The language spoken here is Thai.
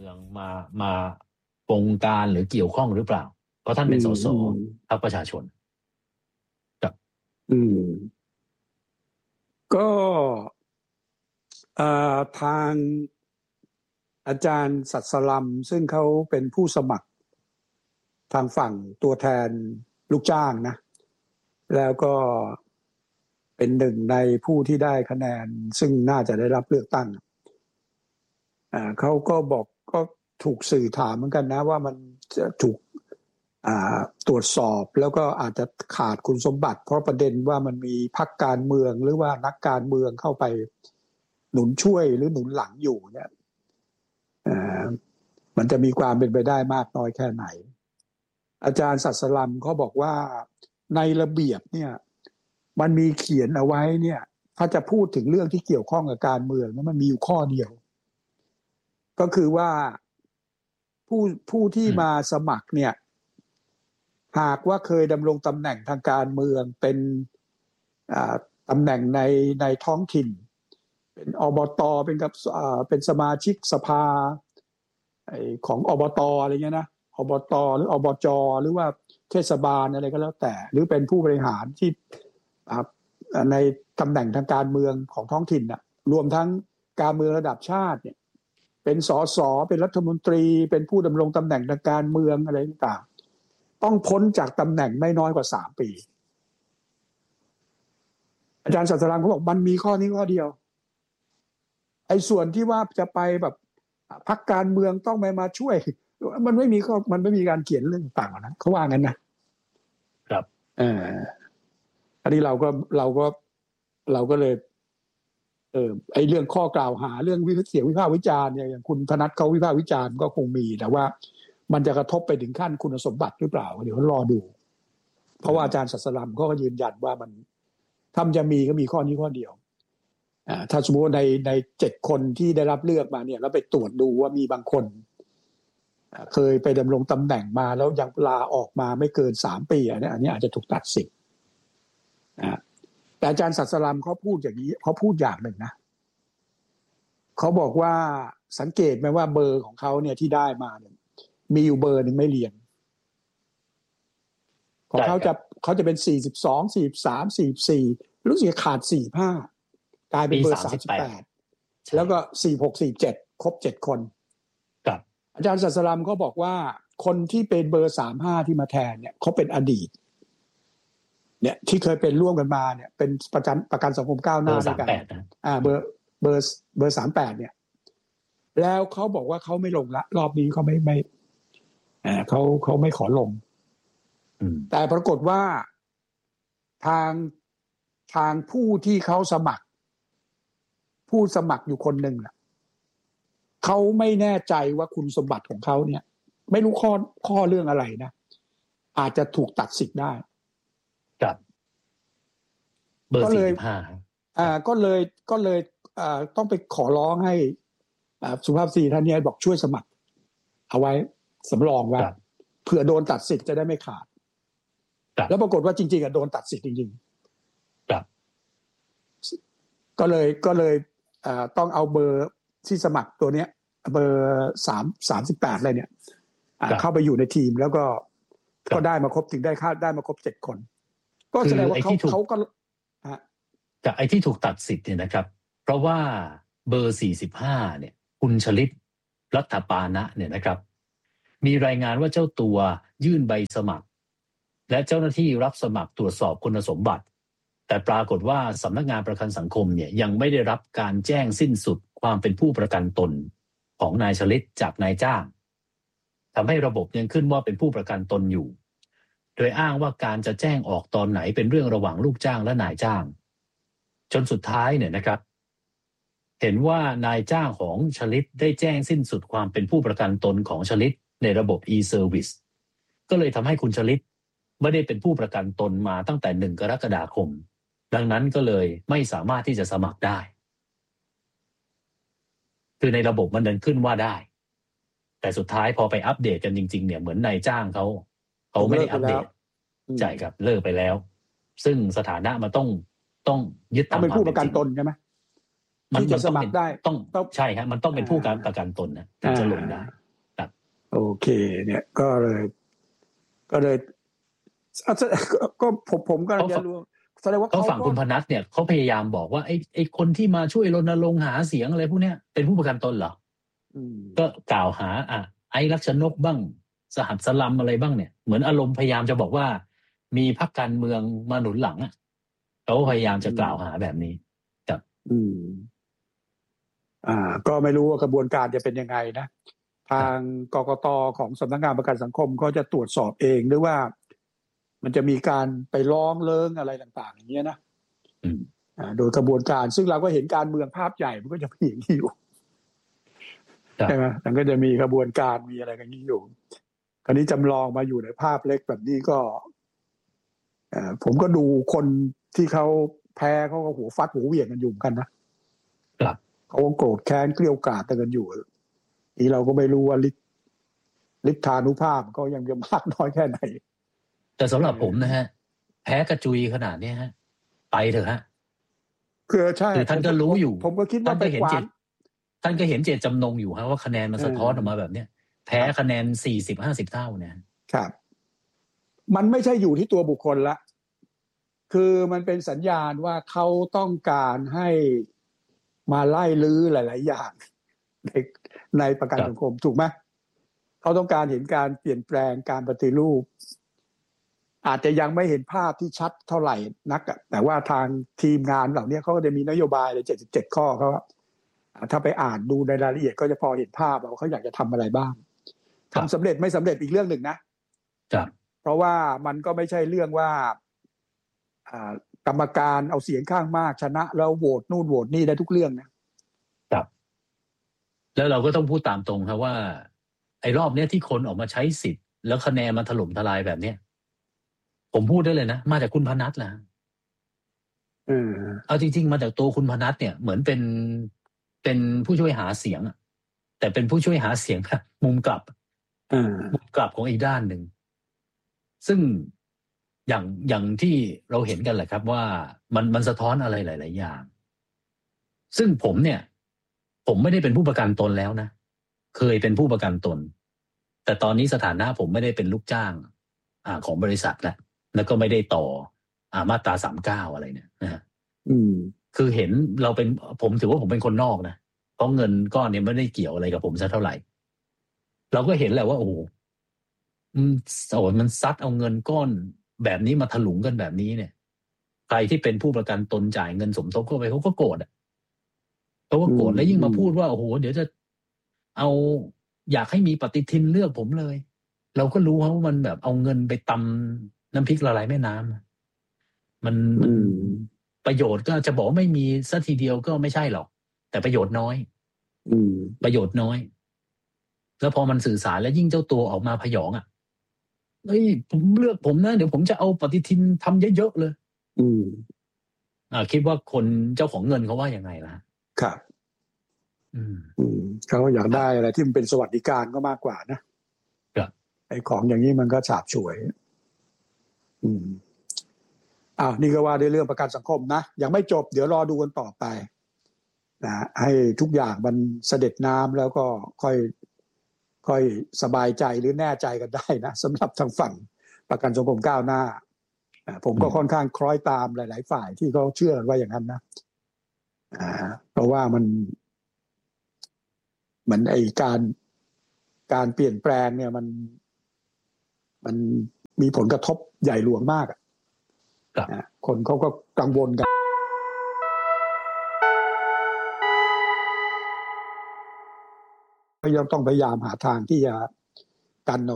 มืองมาบงการหรือเกี่ยวข้องหรือเปล่าเพราะท่านเป็นสสพรรคประชาชนครับก็ทางอาจารย์สัสลัมซึ่งเขาเป็นผู้สมัครทางฝั่งตัวแทนลูกจ้างนะแล้วก็เป็นหนึ่งในผู้ที่ได้คะแนนซึ่งน่าจะได้รับเลือกตั้งเขาก็บอกก็ถูกสื่อถามเหมือนกันนะว่ามันจะถูกตรวจสอบแล้วก็อาจจะขาดคุณสมบัติเพราะประเด็นว่ามันมีพรรคการเมืองหรือว่านักการเมืองเข้าไปหนุนช่วยหรือหนุนหลังอยู่เนี่ยมันจะมีความเป็นไปได้มากน้อยแค่ไหนอาจารย์สัสลัมเขาบอกว่าในระเบียบเนี่ยมันมีเขียนเอาไว้เนี่ยถ้าจะพูดถึงเรื่องที่เกี่ยวข้องกับการเมืองมันมีอยู่ข้อเดียวก็คือว่าผู้ที่มาสมัครเนี่ยหากว่าเคยดำรงตำแหน่งทางการเมืองเป็นตำแหน่งในท้องถิ่นเป็นอบตเป็นสมาชิกสภาของอบตอะไรเงี้ยนะอบตหรืออบจหรือว่าเทศบาลอะไรก็แล้วแต่หรือเป็นผู้บริหารที่ในตำแหน่งทางการเมืองของท้องถิ่นน่ะรวมทั้งการเมืองระดับชาติเนี่ยเป็นสสเป็นรัฐมนตรีเป็นผู้ดำรงตำแหน่งทางการเมืองอะไรต่างๆต้องพ้นจากตำแหน่งไม่น้อยกว่า3 ปีอาจารย์สัสลัมเขาบอกมันมีข้อนี้ข้อเดียวไอ้ส่วนที่ว่าจะไปแบบพรรคการเมืองต้องมาช่วยมันไม่มีการเขียนเรื่องต่างๆนะเขาว่างั้นนะครับอันนี้เราก็เลยไอ้เรื่องข้อกล่าวหาเรื่องเสียงวิพากษ์วิจารณ์เนี่ยอย่างคุณธนัทเขาวิพากษ์วิจารณ์ก็คงมีแต่ว่ามันจะกระทบไปถึงขั้นคุณสมบัติหรือเปล่าเดี๋ยวรอดูเพราะว่าอาจารย์สัสลัมก็ยืนยันว่ามันถ้าจะมีก็มีข้อนี้ข้อเดียวถ้าสมมติว่าใน7 คนที่ได้รับเลือกมาเนี่ยแล้วไปตรวจดูว่ามีบางคนเคยไปดำรงตำแหน่งมาแล้วยังลาออกมาไม่เกิน3 ปีอันนี้อาจจะถูกตัดสิทธิ์แต่อาจารย์สัสลัมเขาพูดอย่างนี้เขาพูดอย่างหนึ่งนะเขาบอกว่าสังเกตไหมว่าเบอร์ของเขาเนี่ยที่ได้มาเนี่ยมีอยู่เบอร์หนึ่งไม่เรียงของเขาจะเป็น42 43 44รู้สึกขาด45กลายเป็นเบอร์38แล้วก็46 47ครบ7 คนครับอาจารย์สัสลัมเขาบอกว่าคนที่เป็นเบอร์35ที่มาแทนเนี่ยเขาเป็นอดีตเนี่ยที่เคยเป็นร่วมกันมาเนี่ยเป็นประกันสังคมก้าวหน้าด้วยกันเบอร์38เนี่ยแล้วเขาบอกว่าเขาไม่ลงละรอบนี้เขาไม่เขาไม่ขอลงแต่ปรากฏว่าทางผู้ที่เขาสมัครผู้สมัครอยู่คนหนึ่งเขาไม่แน่ใจว่าคุณสมบัติของเขาเนี่ยไม่รู้ข้อเรื่องอะไรนะอาจจะถูกตัดสิทธิ์ได้ครับเบอร์45 ก็เลยต้องไปขอร้องให้สุภาพสตรีท่านนี้บอกช่วยสมัครเอาไว้สำรองไว้เผื่อโดนตัดสิทธิ์จะได้ไม่ขาดแล้วปรากฏว่าจริงๆโดนตัดสิทธิ์จริงๆครับก็เลยต้องเอาเบอร์ที่สมัครตัวเนี้ยเบอร์38อะไรเนี่ยเข้าไปอยู่ในทีมแล้วก็ได้มาครบถึงได้มาครบ7 คนก็แสดงว่าเขาก็จากไอ้ที่ถูกตัดสิทธิ์เนี่ยนะครับเพราะว่าเบอร์45เนี่ยคุณชลิตรัฐปานะเนี่ยนะครับมีรายงานว่าเจ้าตัวยื่นใบสมัครและเจ้าหน้าที่รับสมัครตรวจสอบคุณสมบัติแต่ปรากฏว่าสำนักงานประกันสังคมเนี่ยยังไม่ได้รับการแจ้งสิ้นสุดความเป็นผู้ประกันตนของนายชลิตจากนายจ้างทำให้ระบบยังขึ้นว่าเป็นผู้ประกันตนอยู่โดยอ้างว่าการจะแจ้งออกตอนไหนเป็นเรื่องระหว่างลูกจ้างและนายจ้างจนสุดท้ายเนี่ยนะครับเห็นว่านายจ้างของชลิตได้แจ้งสิ้นสุดความเป็นผู้ประกันตนของชลิตในระบบ e-service ก็เลยทำให้คุณชลิตไม่ได้เป็นผู้ประกันตนมาตั้งแต่1 กรกฎาคมดังนั้นก็เลยไม่สามารถที่จะสมัครได้คือในระบบมันเดินขึ้นว่าได้แต่สุดท้ายพอไปอัปเดตกันจริงๆเนี่ยเหมือนนายจ้างเขาไม่ได้อัปเดตใช่ครับเลิกไปแล้วซึ่งสถานะมันต้องยึดตามเป็นผู้ประกันตนใช่ไหมที่จะสมัครได้ต้องใช่ครับมันต้องเป็นผู้การประกันตนนะถึงจะลงได้ครับโอเคเนี่ยก็เลยก็ผมก็จะรู้แสดงว่าเขาฝั่งคุณพนัสเนี่ยเขาพยายามบอกว่าไอ้คนที่มาช่วยรณรงค์หาเสียงอะไรพวกเนี้ยเป็นผู้ประกันตนเหรอก็กล่าวหาไอ้ลักษณกบ้างสหัสสลัมอะไรบ้างเนี่ยเหมือนอารมณ์พยายามจะบอกว่ามีพรรคการเมืองมาหนุนหลังอ่ะเขาพยายามจะกล่าวหาแบบนี้ครับก็ไม่รู้ว่ากระบวนการจะเป็นยังไงนะทางกกต.ของสำนักงานประกันสังคมก็จะตรวจสอบเองหรือว่ามันจะมีการไปร้องเริงอะไรต่างๆอย่างเงี้ยนะโดยกระบวนการซึ่งเราก็เห็นการเมืองภาพใหญ่มันก็จะมีอย่างนี้อยู่ใช่ไหมมันก็จะมีกระบวนการมีอะไรกันนี้อยู่คราวนี้จำลองมาอยู่ในภาพเล็กแบบนี้ก็ผมก็ดูคนที่เขาแพ้เขาก็หัวฟัดหัวเหวี่ยงกันอยู่กันนะครับเขาโกรธแค้นเกลี้ยวกล่อมกันอยู่นี่เราก็ไม่รู้ว่าฤทธานุภาพก็ยังจะมากน้อยแค่ไหนแต่สำหรับผมนะฮะแพ้กระจุยขนาดนี้ฮะไปเถอะฮะคือใช่ท่านก็รู้อยู่ผมก็คิดว่าไปกวาดท่านก็เห็นเจตจำนงอยู่ฮะว่าคะแนนมันสะท้อนออกมาแบบเนี้ยแพ้คะแนน40-50 เท่าเนี่ยครับมันไม่ใช่อยู่ที่ตัวบุคคลละคือมันเป็นสัญญาณว่าเขาต้องการให้มาไล่ลื้อหลายๆอย่างในประกันสังคมถูกไหมเขาต้องการเห็นการเปลี่ยนแปลงการปฏิรูปอาจจะยังไม่เห็นภาพที่ชัดเท่าไหร่นักแต่ว่าทางทีมงานเหล่านี้เขาก็จะมีนโยบายเลย77 ข้อเขาถ้าไปอ่านดูในรายละเอียดก็จะพอเห็นภาพว่าเขาอยากจะทำอะไรบ้างทำสำเร็จไม่สำเร็จอีกเรื่องหนึ่งนะเพราะว่ามันก็ไม่ใช่เรื่องว่ากรรมการเอาเสียงข้างมากชนะแล้วโหวตนู่นโหวตนี่ได้ทุกเรื่องนะครับแล้วเราก็ต้องพูดตามตรงครับว่าไอ้รอบนี้ที่คนออกมาใช้สิทธิ์แล้วคะแนนมันถล่มทลายแบบเนี้ยผมพูดได้เลยนะมาจากคุณพนัสแหละเอาจริงๆมาจากตัวคุณพนัสเนี่ยเหมือนเป็นผู้ช่วยหาเสียงแต่เป็นผู้ช่วยหาเสียงครับมุมกลับของอีกด้านหนึ่งซึ่งอย่างที่เราเห็นกันแหละครับว่ามันสะท้อนอะไรหลายๆอย่างซึ่งผมไม่ได้เป็นผู้ประกันตนแล้วนะเคยเป็นผู้ประกันตนแต่ตอนนี้สถานะผมไม่ได้เป็นลูกจ้างของบริษัทแล้วก็ไม่ได้ต่อมาตรา39อะไรเนี่ยนะฮะคือเห็นผมถือว่าผมเป็นคนนอกนะเพราะเงินก้อนนี้ไม่ได้เกี่ยวอะไรกับผมซะเท่าไหร่เราก็เห็นแหละว่าโอ้โหมันซัดเอาเงินก้อนแบบนี้มาถลุงกันแบบนี้เนี่ยใครที่เป็นผู้ประกันตนจ่ายเงินสมทบเข้าไปเขาก็โกรธเขาก็โกรธแล้วยิ่งมาพูดว่าโอ้โหเดี๋ยวจะอยากให้มีปฏิทินเลือกผมเลยเราก็รู้ว่ามันแบบเอาเงินไปตำน้ำพริกละลายแม่น้ำมันประโยชน์ก็จะบอกไม่มีสักทีเดียวก็ไม่ใช่หรอกแต่ประโยชน์น้อยประโยชน์น้อยแล้วพอมันสื่อสารแล้วยิ่งเจ้าตัวออกมาพยองเฮ้ยผมเลือกผมนะเดี๋ยวผมจะเอาปฏิทินทำเยอะๆเลยคิดว่าคนเจ้าของเงินเขาว่ายังไงล่ะครับเขาอยากได้อะไรที่มันเป็นสวัสดิการก็มากกว่านะครับไอ้ของอย่างนี้มันก็ฉาบฉวยนี่ก็ว่าในเรื่องประกันสังคมนะยังไม่จบเดี๋ยวรอดูกันต่อไปนะให้ทุกอย่างมันเสด็จน้ำแล้วก็ค่อยสบายใจหรือแน่ใจกันได้นะสำหรับทางฝั่งประกันสังคมก้าวหน้าผมก็ค่อนข้างคล้อยตามหลายๆฝ่ายที่เขาเชื่อกันว่าอย่างนั้นนะเพราะว่ามันเหมือนไอ้การเปลี่ยนแปลงเนี่ยมันมีผลกระทบใหญ่หลวงมากคนเขาก็กังวลกันก็ยังต้องพยายามหาทางที่จะกัน